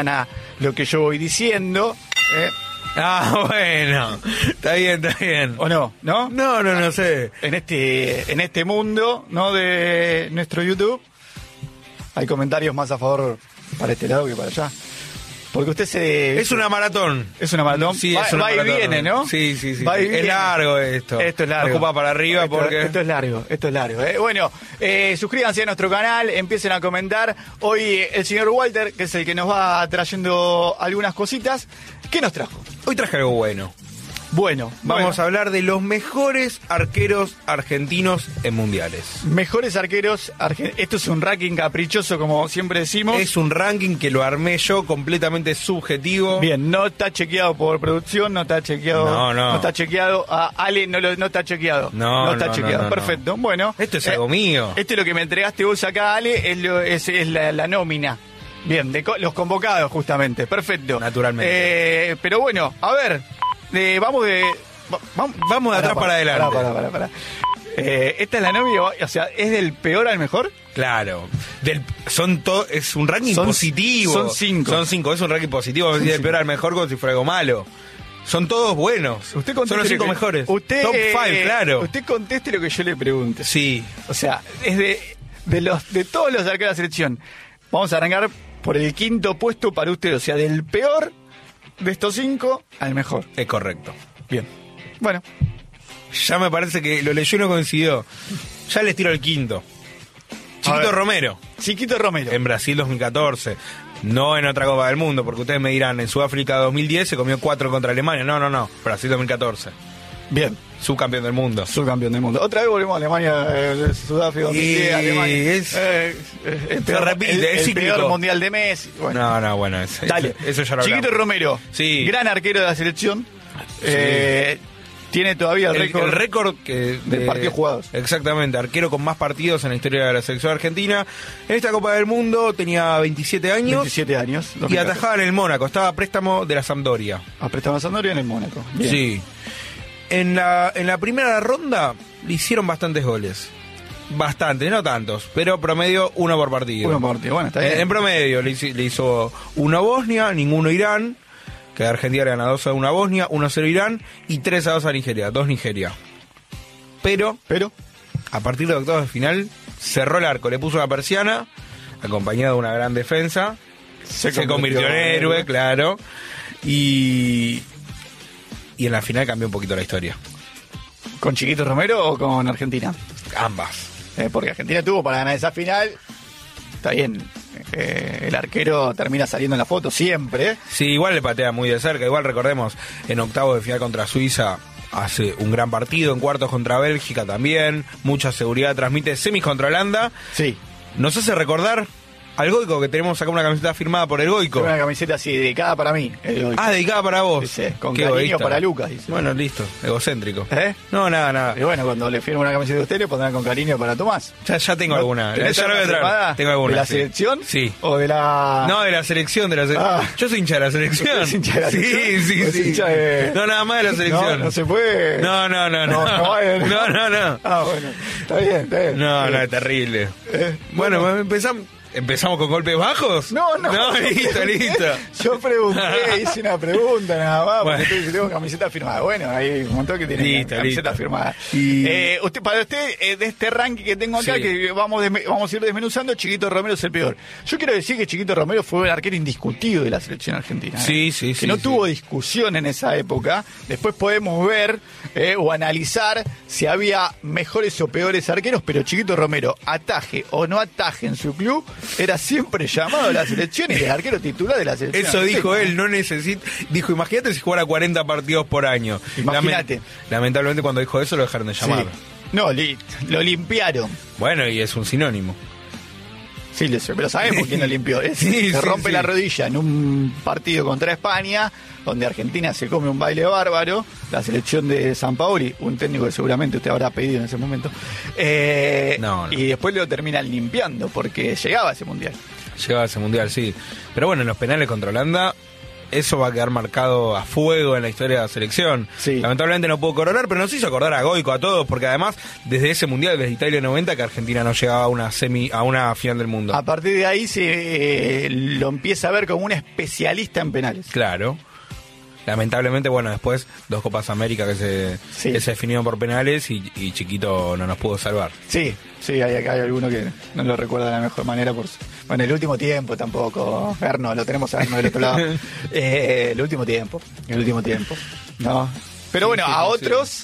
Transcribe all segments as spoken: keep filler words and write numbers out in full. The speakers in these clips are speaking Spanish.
lo que yo voy diciendo. ¿eh? Ah, bueno, está bien, está bien. ¿O no? ¿No? No, no, no sé. En este, en este mundo, ¿no? De nuestro YouTube, hay comentarios más a favor para este lado que para allá. Porque usted se... Es una maratón. ¿Es una maratón? Sí, va, es una va maratón. y viene, ¿no? Sí, sí, sí. Va y Es viene. largo esto. Esto es largo. Ocupa para arriba esto, porque... Esto es largo, esto es largo. ¿eh? Bueno, eh, suscríbanse a nuestro canal, empiecen a comentar. Hoy eh, el señor Walter, que es el que nos va trayendo algunas cositas. ¿Qué nos trajo? Hoy traje algo bueno. Bueno, Vamos bueno. a hablar de los mejores arqueros argentinos en mundiales. Mejores arqueros argentinos. Esto es un ranking caprichoso, como siempre decimos. Es un ranking que lo armé yo, completamente subjetivo. Bien, no está chequeado por producción, no está chequeado. No, no. No está chequeado. A Ale no, lo, no está chequeado. No, no está no, chequeado. no, no, Perfecto. no. Bueno. Esto es algo mío. Esto es lo que me entregaste vos acá, Ale, es, lo, es, es la, la nómina. Bien, de co- los convocados, justamente. Perfecto. Naturalmente. Eh, pero bueno, a ver, eh, vamos de. va- Vamos, Vamos de atrás para adelante. Para, para, para. Eh, esta es la nómina, o sea, ¿es del peor al mejor? Claro. Del, son to, es un ranking Son- positivo. son cinco. Son cinco, es un ranking positivo. Son del peor al mejor como si fuera algo malo. Son todos buenos. Usted son los cinco que, mejores. Usted, Top five, claro. Usted conteste lo que yo le pregunte. Sí. O sea, es de, de los de todos los arqueros de la selección. Vamos a arrancar por el quinto puesto para usted. O sea, del peor de estos cinco al mejor. Es correcto. Bien. Bueno. Ya me parece que lo leyó y no coincidió. Ya les tiro el quinto. Chiquito Romero. Chiquito Romero. En Brasil dos mil catorce. No en otra Copa del Mundo, porque ustedes me dirán, en Sudáfrica dos mil diez se comió cuatro contra Alemania. No, no, no. Brasil dos mil catorce. Bien. Subcampeón del mundo. Subcampeón del mundo. Otra vez volvemos a Alemania, eh, Sudáfrica, dos mil diez, Y Alemania. es- Eh, eh, el se peor, repite, el, es el cíclico. peor mundial de Messi. Bueno. No, no, bueno. Es, Dale. Eso, eso ya lo hablamos. Chiquito Romero. Sí. Gran arquero de la selección. Eh, tiene todavía el El récord. el récord que de partidos jugados. Exactamente, arquero con más partidos en la historia de la selección argentina. En esta Copa del Mundo tenía veintisiete años veintisiete años. y atajaba en el Mónaco, estaba a préstamo de la Sampdoria. A préstamo a Sampdoria en el Mónaco. Bien. Sí. En la, en la primera ronda le hicieron bastantes goles. Bastantes, no tantos, pero promedio uno por partido. Uno por partido, bueno, está bien. En, en promedio le hizo, le hizo uno a Bosnia, ninguno a Irán, que Argentina le gana dos a uno a Bosnia, uno a cero a Irán y tres a dos a Nigeria, dos Nigeria. Pero, Pero, a partir de octavos de final, cerró el arco, le puso una persiana, acompañado de una gran defensa, se, se convirtió en héroe, héroe, claro, y, y en la final cambió un poquito la historia. ¿con Chiquito Romero o con Argentina? Ambas. Eh, porque Argentina tuvo para ganar esa final. Está bien. Eh, el arquero termina saliendo en la foto siempre. Sí, igual le patea muy de cerca. Igual recordemos, en octavos de final contra Suiza hace un gran partido, en cuartos contra Bélgica también, mucha seguridad, transmite semis contra Holanda. Sí. Nos hace recordar al Goico, que tenemos acá una camiseta firmada por el Goico. Una camiseta así, dedicada para mí. el Goico. Ah, dedicada para vos. Dice, con Qué cariño egoísta. para Lucas, dice. Bueno, listo, egocéntrico. ¿Eh? No, nada, nada. Y bueno, cuando le firme una camiseta de usted, le pondrán con cariño para Tomás. Ya, ya tengo ¿No? alguna. ¿Tenés Ya la voy a alguna traer. firmada? Tengo alguna. ¿De la sí. selección? Sí. ¿O de la...? No, de la selección, de la selección. Ah. Yo soy hincha de la selección. ¿Usted es hincha de la selección? Sí, sí, ¿Es sí. hincha de- No, nada más de la selección. No, no se puede. No, no, no, no. No, no, eh, No, no, no. Ah, bueno. Está bien, está bien. No, Eh, no, es terrible. eh, Bueno, empezamos, empezamos con golpes bajos. No, no. No, listo, listo. Yo pregunté, hice una pregunta nada más, porque Bueno. usted dice, tengo camiseta firmada. Bueno, hay un montón que tiene Listo, camiseta listo. firmada. Y- Eh, usted, para usted, eh, de este ranking que tengo acá, Sí. que vamos, desme- vamos a ir desmenuzando, Chiquito Romero es el peor. Yo quiero decir que Chiquito Romero fue un arquero indiscutido de la selección argentina. ¿eh? Sí, sí, Que sí, no sí. tuvo discusión en esa época. Después podemos ver eh, o analizar si había mejores o peores arqueros, pero Chiquito Romero, ataje o no ataje en su club, era siempre llamado a la selección y el arquero titular de la selección. Eso dijo argentina. él, no necesita. Dijo, imagínate si jugara cuarenta partidos por año. Imagínate. Lamen- lamentablemente cuando dijo eso lo dejaron de llamar. Sí. No, li- lo limpiaron. Bueno, y es un sinónimo. Sí, lo sé, pero sabemos quién lo limpió. Es- Sí, se sí, rompe sí. la rodilla en un partido contra España, donde Argentina se come un baile bárbaro. La selección de Sampaoli, un técnico que seguramente usted habrá pedido en ese momento. eh, No, no. Y después lo terminan limpiando porque llegaba a ese mundial. Llegaba a ese mundial, sí. Pero bueno, en los penales contra Holanda eso va a quedar marcado a fuego en la historia de la selección. Sí. Lamentablemente no pudo coronar, pero nos hizo acordar a Goico, a todos, porque además, desde ese mundial, desde Italia noventa, que Argentina no llegaba a una semi, a una final del mundo. A partir de ahí se eh, lo empieza a ver como un especialista en penales. Claro. Lamentablemente, bueno, después dos Copas América que se, Sí. que se definieron por penales y, y Chiquito no nos pudo salvar. Sí, sí, hay acá hay alguno que no lo recuerda de la mejor manera. Por su- Bueno, el último tiempo tampoco. Erno, lo tenemos a Erno del otro lado. Eh, el último tiempo, el último tiempo. No. Pero Sí, bueno, sí, a sí. otros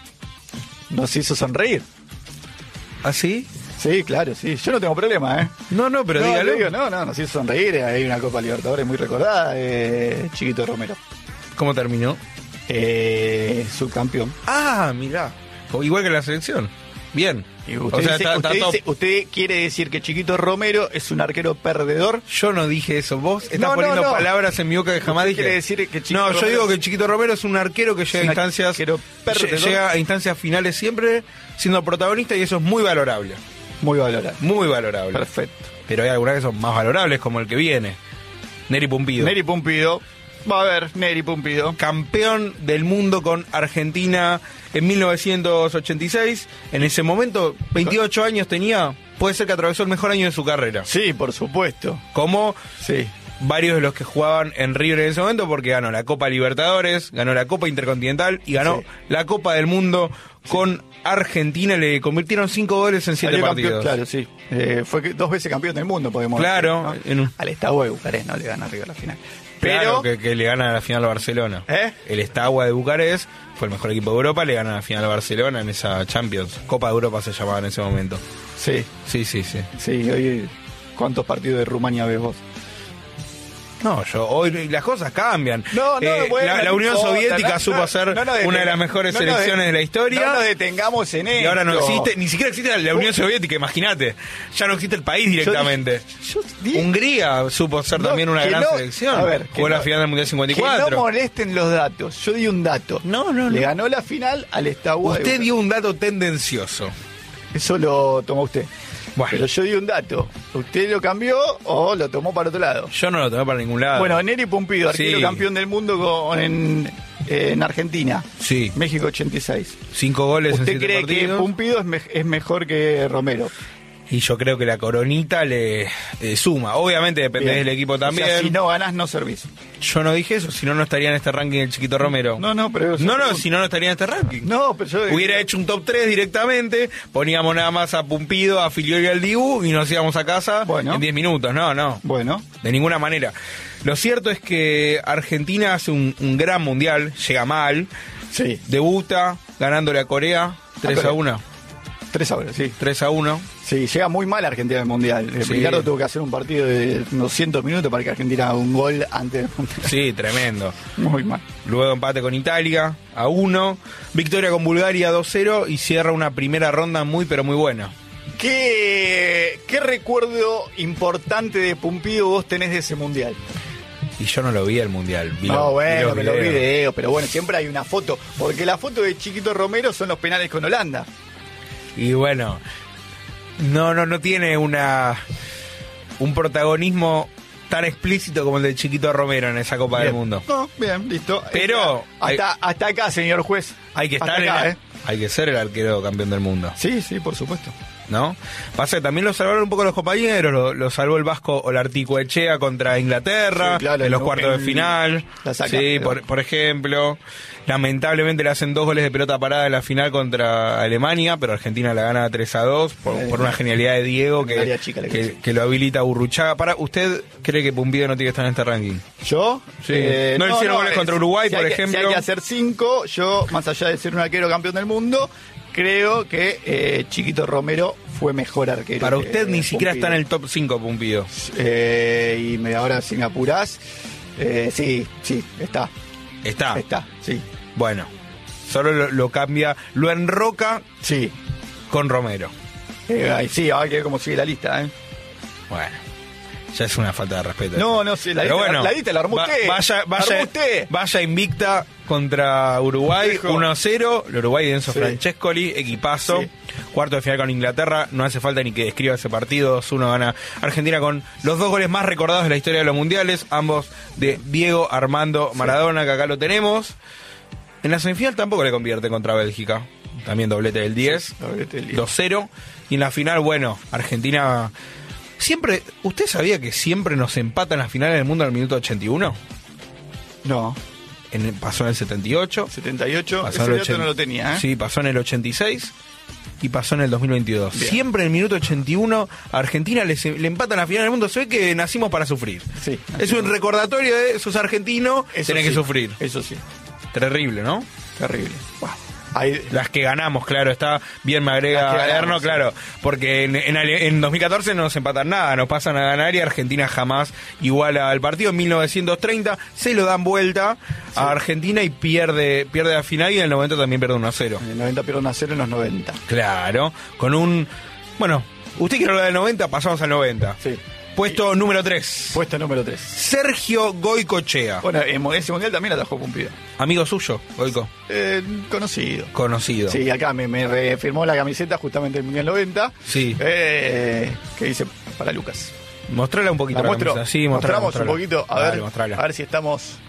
nos hizo sonreír. ¿Ah, sí? Sí, claro, sí. Yo no tengo problema, ¿eh? No, no, pero no, dígalo. le digo, no, no, nos hizo sonreír. Hay una Copa Libertadores muy recordada. Eh, Chiquito Romero. ¿Cómo terminó? Eh, subcampeón. Ah, mirá. Igual que la selección. Bien. Y usted, O sea, dice- está- usted está top. dice- usted quiere decir que Chiquito Romero es un arquero perdedor. Yo no dije eso. Vos estás No, no, poniendo no. palabras en mi boca que jamás ¿Usted dije. quiere decir que Chiquito no, yo Romero digo es- que Chiquito Romero es un arquero que llega a un instancias arquero perdedor. llega a instancias finales siempre siendo protagonista y eso es muy valorable. Muy valorado. Muy valorable. Perfecto. Pero hay algunas que son más valorables, como el que viene. Neri Pumpido. Neri Pumpido. Va a ver, Neri Pumpido. Campeón del mundo con Argentina en mil novecientos ochenta y seis. En ese momento, veintiocho años tenía. Puede ser que atravesó el mejor año de su carrera. Sí, por supuesto. Como Sí. varios de los que jugaban en River en ese momento, porque ganó la Copa Libertadores, ganó la Copa Intercontinental y ganó Sí. la Copa del Mundo con Argentina. Le convirtieron cinco goles en siete Salió partidos. campeón, claro, sí. Eh, fue que- dos veces campeón del mundo, podemos Claro, decir, ¿no? en un- Al Estado de Bucarest no le gana arriba a la final. Claro, Pero, que, que le gana a la final a Barcelona. ¿Eh? El Steaua de Bucarest fue el mejor equipo de Europa, le gana a la final a Barcelona en esa Champions. Copa de Europa se llamaba en ese momento. sí, Sí, sí, sí. sí, hoy, ¿cuántos partidos de Rumania ves vos? No, yo hoy las cosas cambian. No, no, Eh, bueno, la, la no Unión importa, Soviética no, supo no, hacer no nos una de detenga- las mejores no nos selecciones de- de la historia. No nos detengamos en esto. Y ahora no existe, ni siquiera existe la Unión Soviética, imagínate. Ya no existe el país directamente. Yo dije- Hungría supo ser No, también una que gran no- selección. a ver, que Jugó la no- final del Mundial cincuenta y Que no cuatro. molesten los datos. Yo di un dato. No, no, Le no. ganó la final al Steaua de Usted Bucarest. dio un dato tendencioso. Eso lo tomó usted. Bueno. Pero yo di un dato. ¿Usted lo cambió o lo tomó para otro lado? Yo no lo tomé para ningún lado. Bueno, Neri Pumpido, arquero Sí. campeón del mundo con, en, en Argentina. Sí, México ochenta y seis. cinco goles en ¿Usted siete cree partidos. que Pumpido es, me- es mejor que Romero? Y yo creo que la coronita le eh, suma. Obviamente depende Bien. del equipo O sea, también. si no ganás, no servís. Yo no dije eso, si no, no estaría en este ranking el Chiquito Romero. No, no, pero... no, no, si no, no estaría en este ranking. No, pero yo... Hubiera hecho un top tres directamente, poníamos nada más a Pumpido, a Filiol y al Dibu y nos íbamos a casa Bueno. en diez minutos. No, no, Bueno, de ninguna manera. Lo cierto es que Argentina hace un, un gran mundial, llega mal, sí. debuta ganándole a Corea tres Corea. a uno. Tres ahora, sí. tres a uno. Sí, llega muy mal Argentina del Mundial. Eh, Sí. Ricardo tuvo que hacer un partido de doscientos minutos para que Argentina haga un gol antes del Mundial. Sí, tremendo. Muy mal. Luego empate con Italia a uno, victoria con Bulgaria dos cero y cierra una primera ronda muy pero muy buena. ¿Qué, ¿Qué recuerdo importante de Pumpido vos tenés de ese Mundial? Y yo no lo vi el mundial. Vi No, los- vi bueno, los me lo videos. video, pero bueno, siempre hay una foto. Porque la foto de Chiquito Romero son los penales con Holanda. Y bueno, no, no, no tiene una un protagonismo tan explícito como el del Chiquito Romero en esa Copa Bien. del Mundo. No, bien, listo. Pero- Hasta, hasta acá, señor juez. Hay que estar Hasta en acá, el- ¿eh? hay que ser el arquero campeón del mundo, Sí, sí, por supuesto. ¿no? Pasa que también lo salvaron un poco los compañeros, lo, lo salvó el vasco Olartico Echea contra Inglaterra Sí, claro, en los en- cuartos de en- final. la saca, sí, pero- por, por ejemplo, lamentablemente le hacen dos goles de pelota parada en la final contra Alemania, pero Argentina la gana tres a dos por, Eh, por una genialidad de Diego en que, área chica le que, creció. que lo habilita a Burruchaga. Para, ¿usted cree que Pumpido no tiene que estar en este ranking? ¿Yo? Eh, Sí. No hicieron goles contra Uruguay, si por hay que- ejemplo. Si hay que hacer cinco, yo, más allá de ser un arquero campeón del mundo, creo que eh, Chiquito Romero fue mejor arquero. Para que, usted ni eh, siquiera Pumpido. está en el top cinco Pumpido. Eh, y me, ahora si me apurás, eh, sí, sí, está, Está. está, sí, Bueno, solo lo, lo cambia, lo enroca sí. con Romero. Eh, ahí sí, ahora que ver cómo sigue la lista, ¿eh? Bueno, ya es una falta de respeto. No, no sé, la Pero diste, bueno, la, la diste, la armó va- usted. Vaya, La vaya, armó usted. vaya invicta contra Uruguay, Dijo. uno a cero. El Uruguay de Enzo Sí. Francescoli, equipazo. Sí. Cuarto de final con Inglaterra, no hace falta ni que describa ese partido. dos uno gana Argentina con los dos goles más recordados de la historia de los mundiales, ambos de Diego Armando Maradona, que acá lo tenemos. En la semifinal tampoco le convierte contra Bélgica, también doblete del diez, Doblete del diez. dos cero. Y en la final, bueno, Argentina... Siempre, ¿usted sabía que siempre nos empatan las finales del mundo al minuto ochenta y uno? No, En, pasó en el setenta y ocho. setenta y ocho, Pasó ese en el dato ochenta no lo tenía, ¿eh? Sí, pasó en el ochenta y seis y pasó en el dos mil veintidós. Bien. Siempre en el minuto ochenta y uno a Argentina les- le empatan la final del mundo. Se ve que nacimos para sufrir. Sí. Es un recordatorio de sos argentino, Eso tenés sí, que sufrir. Eso sí, Terrible, ¿no? terrible. Wow. Ahí, Las que ganamos, claro, está bien, me agrega Las que ganamos, Erno, sí. claro, porque en, en, Ale- en dos mil catorce no nos empatan nada, nos pasan a ganar y Argentina jamás iguala al partido. En mil novecientos treinta se lo dan vuelta a Argentina y pierde pierde la final, y en el noventa también pierde uno a cero. en el noventa pierden a cero en los noventa. Claro, con un... Bueno, usted quiere hablar del noventa, pasamos al noventa. Sí. Puesto número tres. Puesto número tres. Sergio Goicoechea. Bueno, en ese mundial también atajó Pumpido. Amigo suyo, Goico. Eh, conocido. Conocido. Sí, acá me, me refirmó la camiseta justamente del mundial noventa. Sí. Eh, que dice para Lucas. Mostrala un poquito ¿La la muestro? camisa. Sí, mostrala, Mostramos mostrala. un poquito, a Dale, ver, mostrala. a ver si estamos.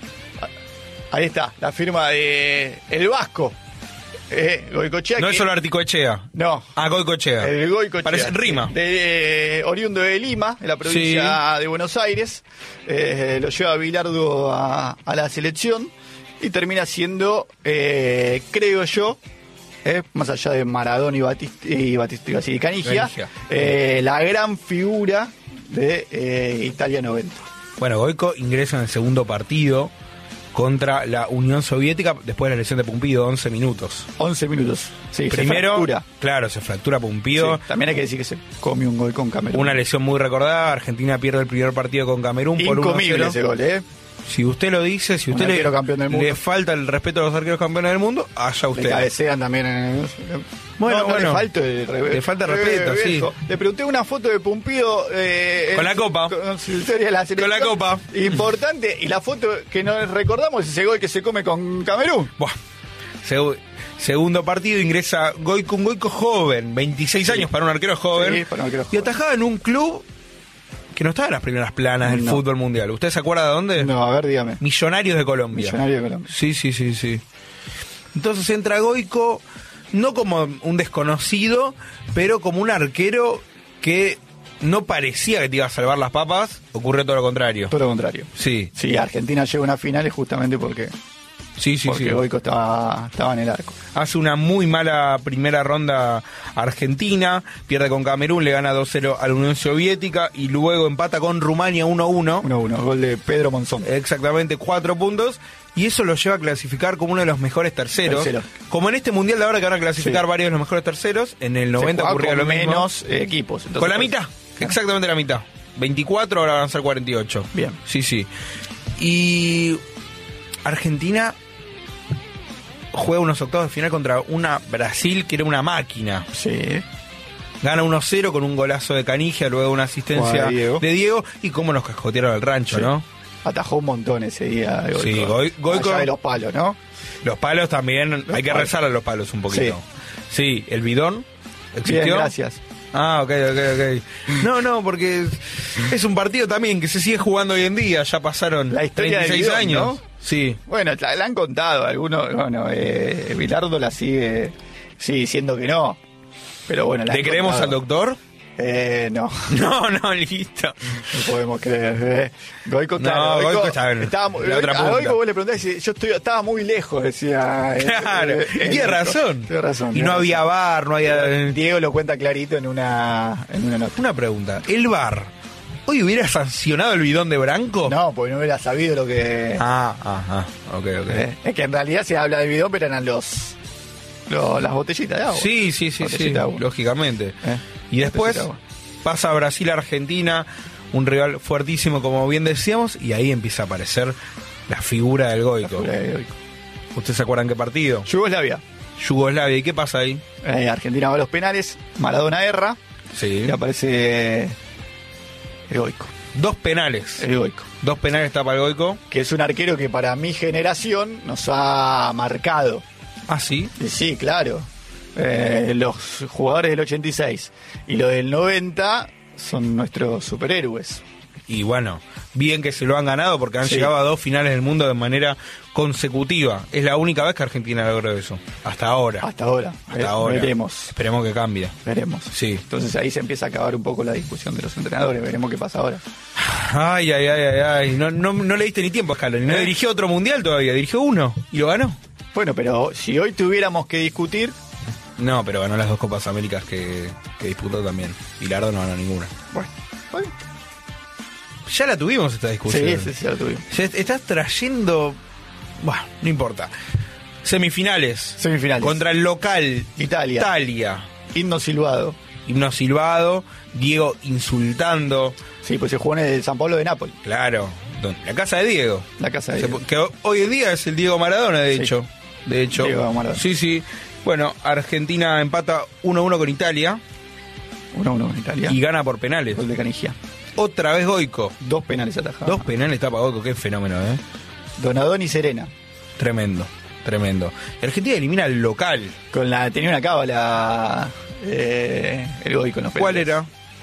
Ahí está, la firma de El Vasco. Eh, Goicoechea. No que- es solo Articoechea. No. Ah, Goicoechea. El Goicoechea. Parece rima. De, eh, oriundo de Lima, en la provincia de Buenos Aires. Eh, lo lleva Bilardo a, a la selección y termina siendo, eh, creo yo, eh, más allá de Maradona y Batista y, Batista, iba a decir, y Canigia, Canigia. eh, la gran figura de eh, Italia noventa. Bueno, Goico ingresa en el segundo partido contra la Unión Soviética después de la lesión de Pumpido, once minutos. once minutos. Sí, Primero, se fractura. claro, se fractura Pumpido. Sí, también hay que decir que se comió un gol con Camerún. Una lesión muy recordada. Argentina pierde el primer partido con Camerún por uno a Incomible cero. ese gol, ¿eh? Si usted lo dice, si Un usted le, arquero campeón del mundo. le falta el respeto a los arqueros campeones del mundo, allá Le usted. cabecean también en el... Bueno, no, no bueno. le falta el re- Le falta re- respeto, sí. viejo. Le pregunté una foto de Pumpido eh, Con en- la copa. con su historia de la selección. Con la copa. Importante, y la foto que nos recordamos es ese gol que se come con Camerún. Buah. Segu- segundo partido, ingresa Goico, un Goico joven, veintiséis Sí. años para un arquero joven. Sí, para un arquero Y joven. atajaba en un club que no estaba en las primeras planas del No. fútbol mundial. ¿Usted se acuerda de dónde? No, a ver, dígame. Millonarios de Colombia. Millonario de Colombia. Sí, sí, sí, sí. Entonces entra Goico, no como un desconocido, pero como un arquero que no parecía que te iba a salvar las papas. Ocurrió todo lo contrario. Todo lo contrario. Sí, Sí, Argentina llega a una final es justamente porque, sí, sí. porque sí. Goico estaba, estaba en el arco. Hace una muy mala primera ronda Argentina, pierde con Camerún, le gana dos cero a la Unión Soviética y luego empata con Rumania uno uno. uno uno, gol de Pedro Monzón. Exactamente cuatro puntos, y eso lo lleva a clasificar como uno de los mejores terceros. Tercero. Como en este mundial de ahora que van a clasificar Sí. varios de los mejores terceros, en el Se noventa jugaba ocurría con lo mismo. menos eh, equipos. Entonces, Con la pues, mitad, exactamente la mitad. veinticuatro, ahora van a ser cuarenta y ocho. Bien. Sí, sí. Y Argentina juega unos octavos de final contra una Brasil que era una máquina. Sí. Gana uno cero con un golazo de Canigia, luego una asistencia Guay, Diego. de Diego, y cómo nos cascotearon el rancho, Sí. ¿no? Atajó un montón ese día. Goico. Sí, Goi- Goico- Allá de los palos, ¿no? Los palos también, Los hay que palos. rezar a los palos un poquito. Sí, el bidón existió. Bien, gracias. Ah, ok, ok, ok. No, no, porque es un partido también que se sigue jugando hoy en día, ya pasaron La historia del treinta y seis bidón, años. ¿no? Sí. Bueno, la, la han contado algunos. Bueno, eh, Bilardo la sigue, sigue diciendo que no. Pero bueno, la ¿Le han creemos contado. al doctor? Eh, no, No, no, listo. no podemos creer. eh. Goico, No, claro, Goico está en estaba muy- la otra a punta. Goico vos le preguntás y dice, yo estoy, estaba muy lejos, decía. eh, Claro, eh, y eh, tiene Goico. razón. Tiene razón. Y tiene no razón. había bar, no había... Diego lo cuenta clarito en una, en una nota. Una pregunta, ¿el bar hoy hubiera sancionado el bidón de Branco? No, porque no hubiera sabido lo que. Ah, ah, ah, ok, ok. eh, es que en realidad se habla de bidón, pero eran los, los las botellitas de agua. Sí, sí, sí, sí, Botellita de agua. lógicamente. Eh, Y después botellita de agua. pasa Brasil-Argentina, un rival fuertísimo, como bien decíamos, y ahí empieza a aparecer la figura del Goico. Eh, Goico. ¿Ustedes se acuerdan qué partido? Yugoslavia. Yugoslavia, ¿y qué pasa ahí? Eh, Argentina va a los penales, Maradona erra Sí. y aparece el Goico. Dos penales. El Goico. Dos penales tapa el Goico. Que es un arquero que para mi generación nos ha marcado. Ah, sí. Y sí, claro. Eh, los jugadores del ochenta y seis y los del noventa son nuestros superhéroes. Y bueno, bien que se lo han ganado porque han Sí. llegado a dos finales del mundo de manera consecutiva. Es la única vez que Argentina logró eso. Hasta ahora. Hasta ahora. Hasta Ve- ahora. Veremos. Esperemos que cambie. Veremos. Sí. Entonces ahí se empieza a acabar un poco la discusión de los entrenadores. Veremos qué pasa ahora. Ay, ay, ay, ay, ay. No, no, no le diste ni tiempo a Scaloni. No ¿Eh? dirigió otro mundial todavía. Dirigió uno y lo ganó. Bueno, pero si hoy tuviéramos que discutir, No, pero ganó las dos Copas Américas que, que disputó también. Bilardo no ganó ninguna. bueno, bueno. Ya la tuvimos esta discusión. Sí, sí, sí, ya lo tuvimos. Ya est- estás trayendo... Bueno, no importa. Semifinales. Semifinales. Contra el local Italia. Italia. Himno silbado. Himno silbado. Diego insultando. Sí, pues se jugó en el San Pablo de Nápoles, Claro. don- La casa de Diego. la casa de Se- Diego. que hoy en día es el Diego Maradona, de Sí. hecho. De hecho. Diego Maradona. Sí, sí. Bueno, Argentina empata uno a uno con Italia uno a uno en Italia. y gana por penales. Gol de Canigia. Otra vez Goico. Dos penales atajados. Dos penales tapa Goico, qué fenómeno, ¿eh? Donadón y Serena. Tremendo, tremendo. Argentina elimina al local. Con la, tenía una cábala eh, el Goico con los ¿Cuál penales.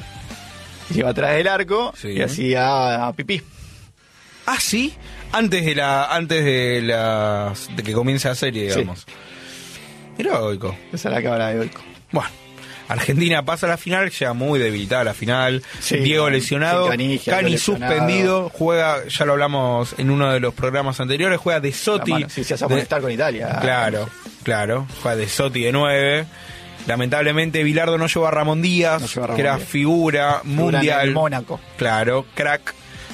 era? Iba atrás del arco Sí. y hacía pipí. Ah, sí. Antes de la, antes de las, de que comience la serie, Sí. digamos. Mirá Goico. Esa es la cábala de Goico. Bueno, Argentina pasa a la final, llega muy debilitada a la final. Sí, Diego con- lesionado, sin Canigia, Cani lesionado. suspendido, juega, ya lo hablamos en uno de los programas anteriores, juega De Sotti. La mano, sí, se hace de- amonestar con Italia. Claro, claro, juega De Sotti de nueve. Lamentablemente Bilardo no llevó a Ramón Díaz, No llevó a Ramón que era Díaz. figura Figura mundial. en el Mónaco. Claro, crack.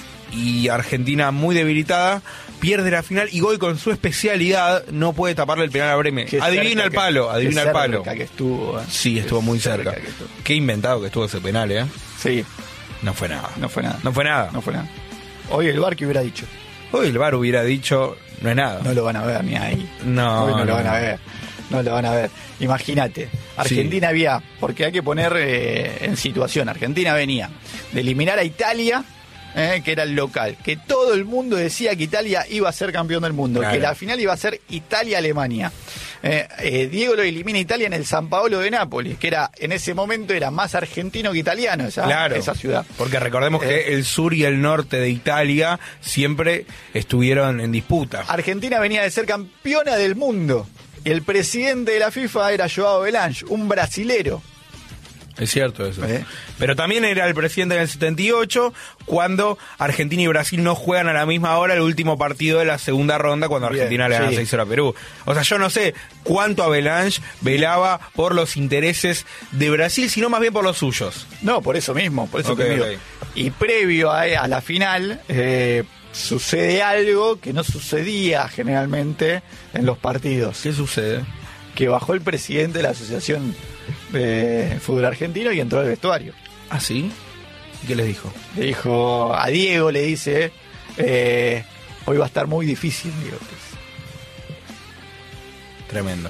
Y Argentina muy debilitada, pierde la final y Goico con su especialidad no puede taparle el penal a Breme. Qué Adivina cerca el que- palo, qué adivina el palo. cerca que estuvo, eh. Sí, estuvo Qué muy cerca. que estuvo. Qué inventado que estuvo ese penal, ¿eh? Sí, No fue nada. no fue nada. No fue nada. No fue nada. Hoy el bar que hubiera dicho. Hoy el V A R hubiera dicho, no es nada. No lo van a ver ni ahí. No, Hoy no, no, lo van a no. ver. No lo van a ver. Imagínate. Argentina había, porque hay que poner eh, en situación. Argentina venía de eliminar a Italia, eh, que era el local. Que todo el mundo decía que Italia iba a ser campeón del mundo. Claro. Que la final iba a ser Italia-Alemania. Eh, eh, Diego lo elimina a Italia en el San Paolo de Nápoles, que era en ese momento era más argentino que italiano esa, Claro, esa ciudad. porque recordemos Eh, que el sur y el norte de Italia siempre estuvieron en disputa. Argentina venía de ser campeona del mundo. Y el presidente de la FIFA era Joao Belange, un brasilero. Es cierto eso. Eh. Pero también era el presidente en el setenta y ocho, cuando Argentina y Brasil no juegan a la misma hora el último partido de la segunda ronda, cuando Bien, Argentina le gana sí. seis cero a Perú. O sea, yo no sé cuánto Avalanche velaba por los intereses de Brasil, sino más bien por los suyos. No, por eso mismo, por eso Ok, te digo. ok. Y previo a, a la final, eh, sucede algo que no sucedía generalmente en los partidos. ¿Qué sucede? Que bajó el presidente de la Asociación de Fútbol Argentino y entró al vestuario. ¿Ah, sí? ¿Y qué les dijo? Le dijo a Diego, le dice, eh, hoy va a estar muy difícil, Diego. Tremendo.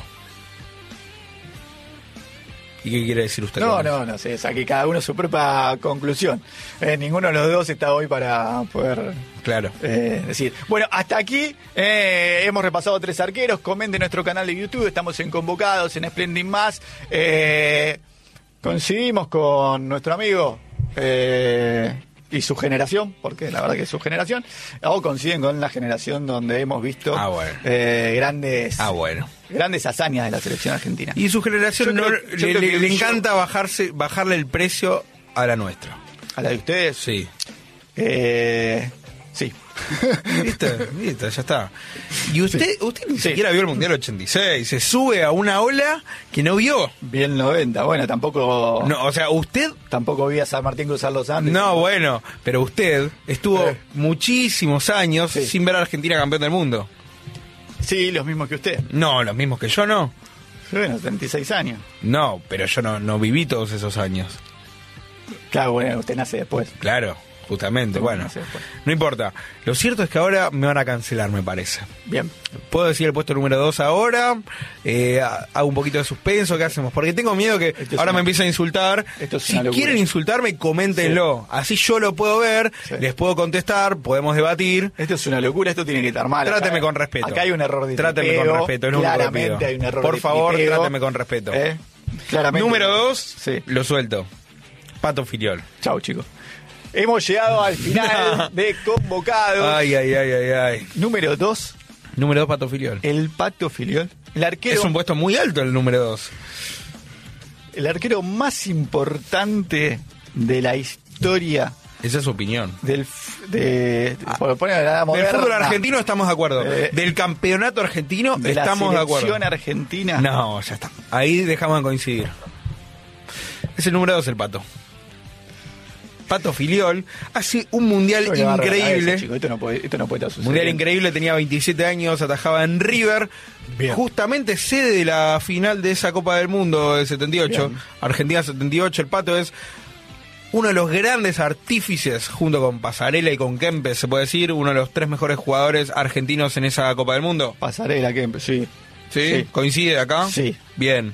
¿Y qué quiere decir usted? No, con eso? no, no sé, saque cada uno su propia conclusión. Eh, ninguno de los dos está hoy para poder Claro. eh, decir. Bueno, hasta aquí eh, hemos repasado tres arqueros. Comenten nuestro canal de YouTube, estamos en Convocados, en Splendid Más. Eh, coincidimos con nuestro amigo eh, y su generación, porque la verdad que es su generación, o coinciden con la generación donde hemos visto Ah, bueno. eh, grandes, Ah, bueno. grandes hazañas de la selección argentina. Y su generación Yo no, creo- yo le, creo que le- le yo- encanta bajarse, bajarle el precio a la nuestra. A la de ustedes, Sí. eh, sí. ¿Viste? ¿Viste? Ya está. Y usted, usted ni Sí. siquiera vio el Mundial ochenta y seis. Se sube a una ola que no vio. Bien noventa, bueno, tampoco No, o sea, usted... tampoco vi a San Martín cruzar los Andes. No, bueno, pero usted estuvo Eh. muchísimos años Sí. sin ver a Argentina campeón del mundo. Sí, los mismos que usted. No, los mismos que yo no. Bueno, treinta y seis años. No, pero yo no, no viví todos esos años. Claro, bueno, usted nace después. Claro. justamente, No, bueno, no sé, pues. no importa. Lo cierto es que ahora me van a cancelar, me parece. Bien. Puedo decir el puesto número dos ahora, eh, hago un poquito de suspenso, ¿qué hacemos? Porque tengo miedo que Esto es ahora una- me empiecen a insultar. Esto es Si una locura. quieren insultarme, coméntenlo. Así yo lo puedo ver, Sí. les puedo contestar, podemos debatir. Esto es una locura, esto tiene que estar mal. Tráteme Acá- con respeto. Acá hay un error de Tráteme tipeo, con respeto, es lo único que claramente pido. hay un error Por de favor, tipeo. tráteme con respeto. ¿Eh? Claramente. Número dos, Sí. lo suelto. Pato Filiol. Chau, chicos. Hemos llegado al final de Convocados. Ay, ay, ay, ay, ay. Número dos, Número dos, Pato Filiol. el Pato Filiol. El arquero, Es un puesto muy alto el número dos. el arquero más importante de la historia Esa es su opinión. del f- de, por poner la edad Del moderna, fútbol argentino estamos de acuerdo. Eh, Del campeonato argentino de la estamos de acuerdo. selección argentina. No, ya está. Ahí dejamos de coincidir. Es el número dos el Pato. Pato Filiol hace un mundial Esto me va a regalar increíble. eso, chico. Esto no puede, esto no puede estar sucediendo. Mundial increíble, tenía veintisiete años, atajaba en River. Bien. Justamente sede de la final de esa Copa del Mundo del setenta y ocho. Bien. Argentina setenta y ocho. El Pato es uno de los grandes artífices, junto con Pasarela y con Kempes, se puede decir, uno de los tres mejores jugadores argentinos en esa Copa del Mundo. Pasarela, que sí. ¿Sí? Sí. ¿Coincide acá? Sí. Bien.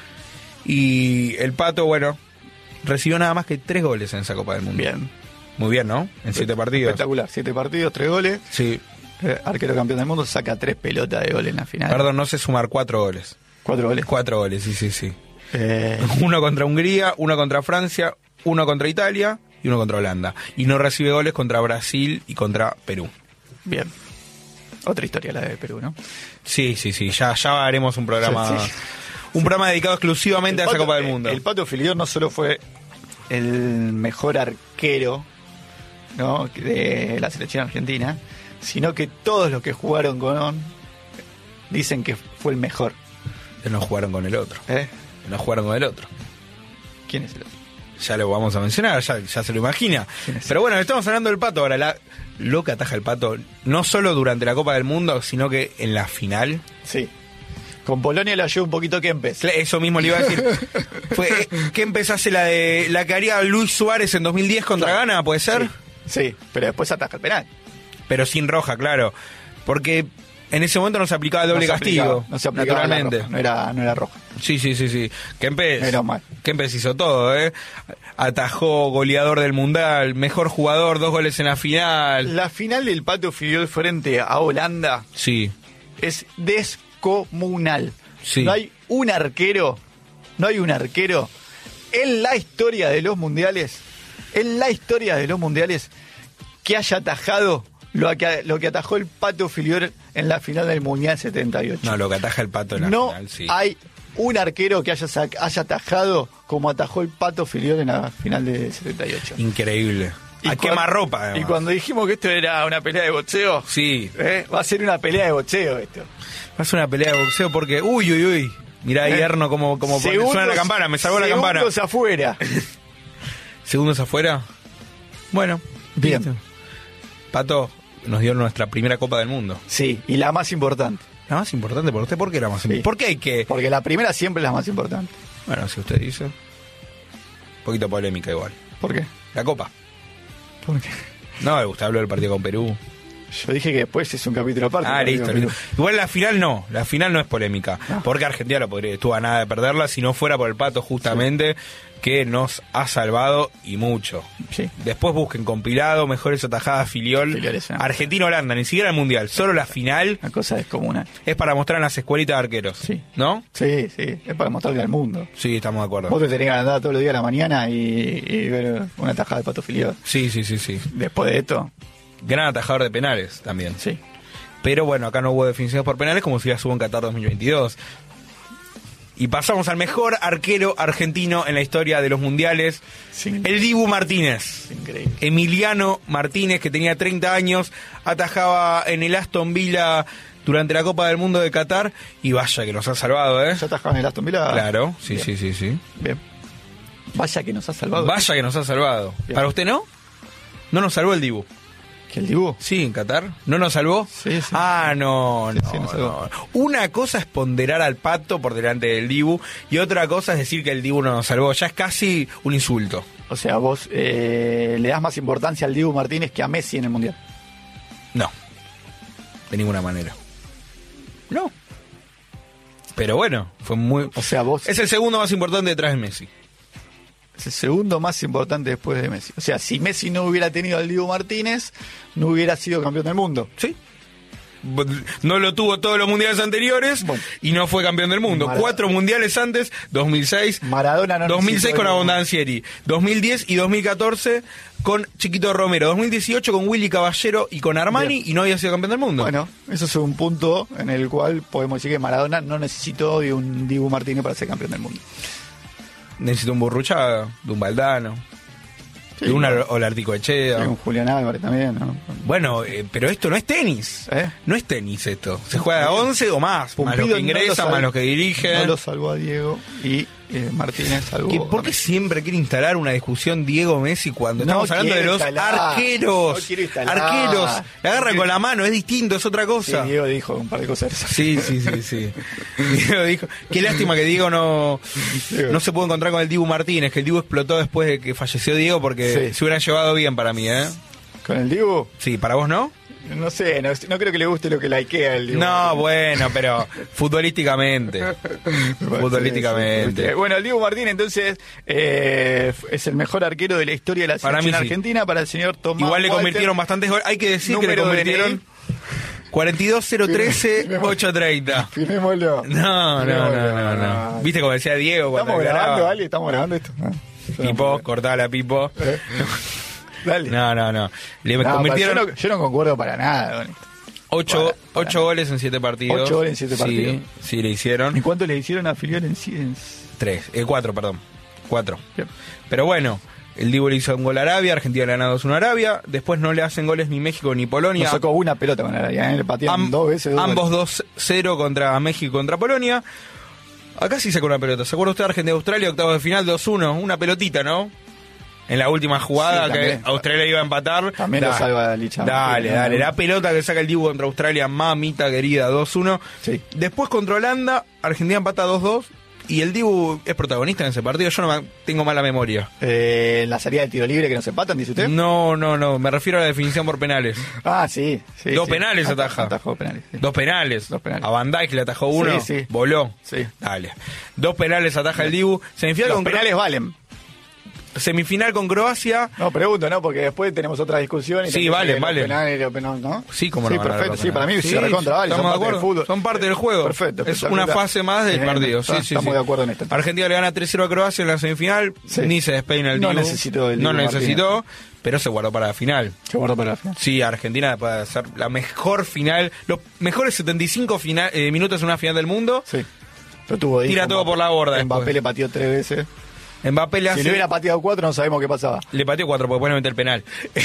Y el Pato, bueno, recibió nada más que tres goles en esa Copa del Mundo. Bien. Muy bien, ¿no? En siete partidos. Espectacular. Siete partidos, tres goles. Sí. Eh, arquero campeón del mundo saca tres pelotas de goles en la final. Perdón, no sé sumar cuatro goles. Cuatro goles. Cuatro goles, sí, sí, sí. Eh, Uno contra Hungría, uno contra Francia, uno contra Italia y uno contra Holanda. Y no recibe goles contra Brasil y contra Perú. bien. Otra historia la de Perú, ¿no? Sí, sí, sí. Ya, ya haremos un programa. Sí, sí. Un programa dedicado exclusivamente El a esa Pato- Copa del Mundo. El Pato Filiol no solo fue el mejor arquero, ¿no?, de la selección argentina, sino que todos los que jugaron con él dicen que fue el mejor. No jugaron con el otro. ¿Eh? No jugaron con el otro. ¿Quién es el otro? Ya lo vamos a mencionar, ya, ya se lo imagina. ¿Quién es? Pero bueno, estamos hablando del Pato ahora. La, lo que ataja el Pato, no solo durante la Copa del Mundo, sino que en la final. Sí. Con Polonia lo ayudó un poquito Kempes. Eso mismo le iba a decir. Fue eh, que empezase la de la que haría Luis Suárez en dos mil diez contra Claro. Ghana, ¿puede ser? Sí, sí, pero después ataja el penal. Pero sin roja, claro. Porque en ese momento no se aplicaba el doble No se castigo. aplicaba, no se aplicaba la naturalmente. roja, no era, no era roja. Sí, sí, sí, sí. Kempes, Menos mal. Kempes hizo todo, ¿eh? Atajó, goleador del Mundial, mejor jugador, dos goles en la final. La final del Pato Filiol frente a Holanda Sí, es descomunal. Sí. No hay un arquero, no hay un arquero en la historia de los mundiales, en la historia de los mundiales que haya atajado lo que, lo que atajó el Pato Filiol en la final del Mundial setenta y ocho. no, lo que ataja el Pato en la No final, sí. hay un arquero que haya, sac- haya atajado como atajó el Pato Filiol en la final del setenta y ocho. Increíble. A cuan- quemarropa, además. Y cuando dijimos que esto era una pelea de boxeo, Sí, ¿eh? va a ser una pelea de boxeo esto. va a ser una pelea de boxeo porque, uy, uy, uy. Mirá, Eh, Hierno, como, como pone- suena la campana, me salvó la campana. Segundos afuera. ¿Segundos afuera? Bueno, Bien. listo. Pato nos dio nuestra primera Copa del Mundo. Sí, y la más importante. La más importante por usted, ¿por qué la más Sí. importante? ¿Por qué hay que...? Porque la primera siempre es la más importante. Bueno, si usted dice... Un poquito polémica igual. ¿Por qué? La Copa. Porque No, usted habló del partido con Perú. yo dije que después es un capítulo aparte. Ah, Porque- listo, listo. Igual la final no, la final no es polémica. No. Porque Argentina lo podría, estuvo a nada de perderla si no fuera por el Pato justamente, que nos ha salvado y mucho. Sí. Después busquen compilado, mejores atajadas, Filiol, Filiol es una- Argentina-Holanda, ni siquiera el Mundial, solo la final Una cosa descomunal. es para mostrar en las escuelitas de arqueros. Sí. ¿No? Sí, sí, es para mostrarle al mundo. Sí, estamos de Vos acuerdo. te tenés que andar todos los días a la mañana y, y ver una tajada de Pato Filiol. Sí, sí, sí, sí. Después de esto, Gran atajador de penales también. sí. Pero bueno, acá no hubo definiciones por penales como si ya hubo en Qatar dos mil veintidós. Y pasamos al mejor arquero argentino en la historia de los mundiales, Sí. el Dibu Martínez. Increíble. Emiliano Martínez, que tenía treinta años, atajaba en el Aston Villa durante la Copa del Mundo de Qatar. Y vaya que nos ha salvado, ¿eh? ¿Ya atajaba en el Aston Villa? Claro, sí, Bien. sí, sí, sí. Bien. Vaya que nos ha salvado. Vaya que nos ha salvado. Bien. ¿Para usted no? No nos salvó el Dibu. ¿Que el Dibu? Sí, en Qatar. ¿No nos salvó? Sí, sí. Ah, no, Sí, no, sí, nos salvó. no. Una cosa es ponderar al Pato por delante del Dibu y otra cosa es decir que el Dibu no nos salvó. Ya es casi un insulto. O sea, vos eh, le das más importancia al Dibu Martínez que a Messi en el Mundial. No. De ninguna manera. No. Pero bueno, fue muy... O sea, vos... Es el segundo más importante detrás de Messi. Es el segundo más importante después de Messi. O sea, si Messi no hubiera tenido al Dibu Martínez, no hubiera sido campeón del mundo. Sí. No lo tuvo todos los mundiales anteriores bueno. y no fue campeón del mundo. Maradona. Cuatro mundiales antes, dos mil seis, Maradona no dos mil seis necesitó con el- Abondancieri, dos mil diez y dos mil catorce con Chiquito Romero, dos mil dieciocho con Willy Caballero y con Armani Bien. y no había sido campeón del mundo. Bueno, eso es un punto en el cual podemos decir que Maradona no necesitó de un Dibu Martínez para ser campeón del mundo. Necesito un Burruchaga, de un Valdano, Sí, de un claro. Olartico Echea. Sí, un Julián Álvarez también, ¿no? Bueno, eh, pero esto no es tenis. ¿Eh? No es tenis esto. Se juega a once o más. Más los Pumpido que no lo ingresan, sal- más los que dirigen. No lo salvó a Diego y eh, Martínez salvó ¿Qué- a ¿Por qué Messi. siempre quiere instalar una discusión Diego-Messi cuando No estamos hablando de quiero los instalar, arqueros? no quiero instalar. Arqueros. La agarran Sí. con la mano, es distinto, es otra Sí, cosa. Diego dijo un par de cosas. Sí, sí, sí, sí. Diego dijo. Qué lástima que Diego no, no se pudo encontrar con el Dibu Martínez, que el Dibu explotó después de que falleció Diego porque Sí. se hubieran llevado bien para mí, ¿eh? ¿Con el Dibu? Sí, ¿para vos no? No sé, no, no creo que le guste lo que likea el Dibu. No, bueno, pero futbolísticamente. Me parece, futbolísticamente. sí. Bueno, el Dibu Martínez entonces eh, es el mejor arquero de la historia de la Para selección mí sí. argentina para el señor Tomás Igual le Walter. convirtieron bastantes goles. Hay que decir que le Número de convirtieron D N cuarenta y dos cero trece ocho treinta. Firmémoslo. No, no, no, Firmémoslo. no, no. ¿Viste como decía Diego cuando ¿Estamos grabando, grababa? Ale? ¿Estamos grabando esto? Ah, Pipo, cortaba la Pipo. Eh. Dale. No, no, no. Le No, convirtieron yo, no, yo no concuerdo para nada con esto. ocho, para- para ocho goles en siete partidos. Ocho goles en siete partidos. Sí, sí, le ¿Y hicieron. cuánto le hicieron a filial en cien? Tres, eh, cuatro, perdón. Cuatro. Bien. Pero bueno, el Dibu le hizo un gol a Arabia, Argentina le ganó dos uno a Arabia. Después no le hacen goles ni México ni Polonia. Nos sacó una pelota con Arabia, ¿eh? Le patearon Am- dos veces. dos ambos goles. dos cero contra México y contra Polonia. Acá sí sacó una pelota. ¿Se acuerda usted de Argentina-Australia, octavos de final, dos uno? Una pelotita, ¿no? En la última jugada Sí, que también. Australia iba a empatar. También lo Da- salva Licha. Dale, Sí, dale. no. La pelota que saca el Dibu contra Australia, mamita querida, dos uno. Sí. Después contra Holanda, Argentina empata dos dos. Y el Dibu es protagonista en ese partido. Yo no me- tengo mala memoria. Eh, la salida del tiro libre que nos empatan, dice usted. No, no, no. Me refiero a la definición por penales. Ah, sí. sí Dos sí. penales Ata- ataja. Atajó penales. Sí. Dos penales. Dos penales. A Van Dijk le atajó uno. Sí, sí. Voló. Sí. Dale. Dos penales ataja el Dibu. Semifinal Los con, Cro- penales valen. semifinal con Croacia. No, pregunto, ¿no? Porque después tenemos otra discusión. Y Sí, tenemos valen, que los valen. penales, los penales, ¿no? Sí, como Sí, no. van a perfecto. ganar Sí, los para mí penales. se recontra vale. Estamos Son de parte del acuerdo. fútbol. Son parte del juego. Perfecto. Es una espectacular. fase más del Eh, partido. Sí, está- sí, Estamos sí. de acuerdo en esto. Argentina le gana tres cero a Croacia en la semifinal. Sí. Ni se despeina el No Dibu. necesitó el No Dibu necesitó, pero se guardó para la final. Se guardó para la final. Sí, Argentina puede ser la mejor final, los mejores setenta y cinco final, eh, minutos en una final del mundo. Sí. Lo tuvo ahí. Tira todo por la borda Mbappé después. le pateó tres veces. Mbappé le Si hace... le hubiera pateado cuatro, no sabemos qué pasaba. Le pateó cuatro porque puede meter el penal.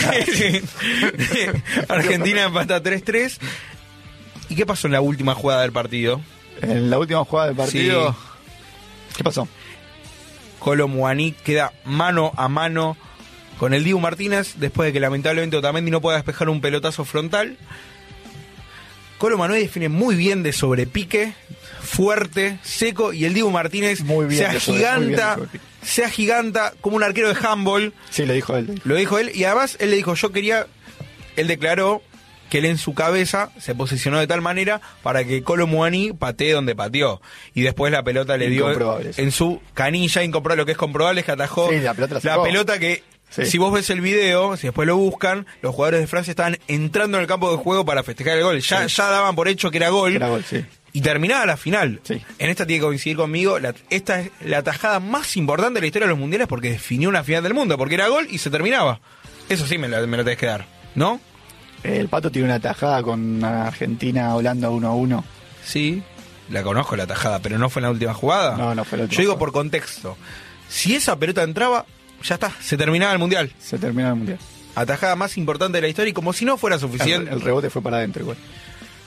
Argentina empata tres tres. ¿Y qué pasó en la última jugada del partido? En la última jugada del partido. Sí. ¿Qué pasó? Colo Muaní queda mano a mano con el Dibu Martínez después de que lamentablemente Otamendi no pueda despejar un pelotazo frontal. Colo Manuel define muy bien de sobrepique, fuerte, seco, y el Dibu Martínez Muy bien se de sobre- muy bien de agiganta, sobrepique. se agiganta como un arquero de handball. Sí, lo dijo él. Lo dijo él, y además él le dijo, yo quería, él declaró que él en su cabeza se posicionó de tal manera para que Colo Muani patee donde pateó. Y después la pelota le dio Incomprobable eso. en su canilla, incomprobable. Lo que es comprobable es que atajó Sí, la pelota la sacó. pelota que, Sí. si vos ves el video, si después lo buscan, los jugadores de Francia estaban entrando en el campo de juego para festejar el gol. Ya, Sí. ya daban por hecho que era gol. Era gol, sí. Y terminaba la final. Sí. En esta tiene que coincidir conmigo. La, esta es la tajada más importante de la historia de los mundiales porque definió una final del mundo. Porque era gol y se terminaba. Eso sí me lo, me lo tenés que dar, ¿no? El Pato tiene una tajada con Argentina Holanda uno a uno. Sí, la conozco la tajada, pero no fue en la última jugada. No, no fue la última Yo digo jugada. por contexto. Si esa pelota entraba, ya está, se terminaba el mundial. Se terminó el mundial. Atajada más importante de la historia y como si no fuera El, suficiente. el rebote fue para adentro igual.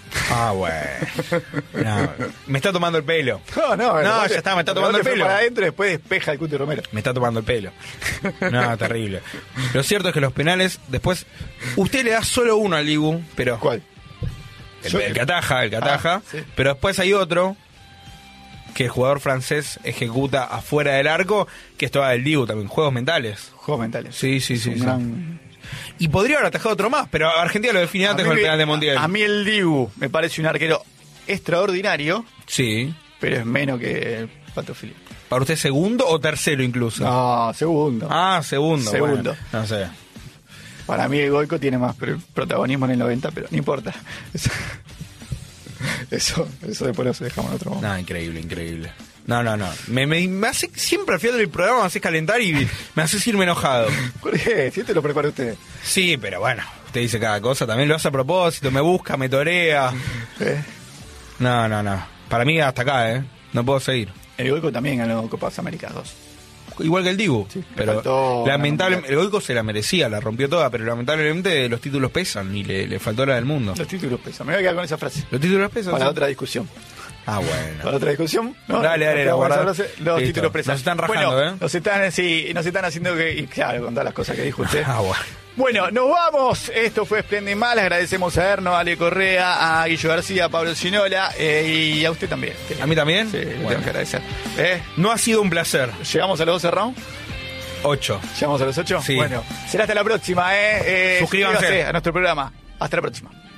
Ah, bueno. No, me está tomando el pelo. No, no, No, no ya está, me está tomando el pelo. Para adentro, después despeja el Cuti Romero. Me está tomando el pelo. No, terrible. Lo cierto es que los penales, después, usted le da solo uno al Dibu, pero... ¿Cuál? El, el que ataja, el que ataja. Ah, sí. Pero después hay otro que el jugador francés ejecuta afuera del arco, que esto va del Dibu también, juegos mentales. Juegos mentales. Sí, sí, sí. Un sí. gran... Y podría haber atajado otro más, pero Argentina lo definió antes con el penal de Montiel. A mí el Dibu me parece un arquero extraordinario, Sí. pero es menos que el Pato Filip. ¿Para usted segundo o tercero incluso? No, segundo. Ah, segundo. Segundo. Bueno, no sé. Para mí el Goico tiene más pr- protagonismo en el noventa, pero no importa. Eso, eso, eso después lo dejamos en otro momento. No, increíble, increíble. No, no, no. Me, me, me hace, siempre al final del programa me hace calentar y me hace irme enojado. ¿Por qué? Si te lo prepara usted. Sí, pero bueno, usted dice cada cosa. También lo hace a propósito, me busca, me torea. ¿Eh? No, no, no. Para mí hasta acá, ¿eh? No puedo seguir. El Goico también ganó Copas Américas dos. Igual que el Dibu. Sí, le pero faltó lamentablemente, el Goico se la merecía, la rompió toda, pero lamentablemente los títulos pesan y le, le faltó la del mundo. Los títulos pesan. Me voy a quedar con esa frase. Los títulos pesan. Para sí. otra discusión. Ah, bueno. Para otra discusión. ¿No? Dale, dale, la guarda. Los Listo. títulos pesan. Nos están rajando, bueno, ¿eh? Nos están, sí, nos están haciendo que. Y claro, con todas las cosas que dijo usted. Ah, bueno. Bueno, nos vamos. Esto fue Esplende Mal. Agradecemos a Erno, a Ale Correa, a Guillo García, a Pablo Ginola eh, y a usted también. ¿A mí también? Sí, le Bueno. tengo que agradecer. ¿Eh? No ha sido un placer. ¿Llegamos a los doce rounds? Ocho. ¿Llegamos a los ocho? Sí. Bueno, será hasta la próxima. ¿eh? Eh, Suscríbanse. suscríbase a nuestro programa. Hasta la próxima.